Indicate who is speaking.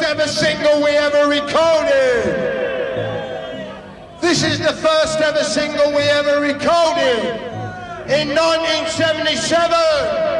Speaker 1: ever single we ever recorded. This is the first ever single we ever recorded in 1977.